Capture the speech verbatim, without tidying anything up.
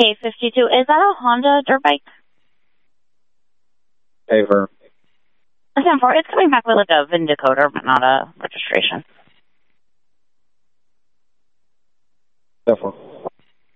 K fifty-two. Is that a Honda dirt bike? Paver. ten four. It's coming back with like a V I N decoder, but not a registration. ten four.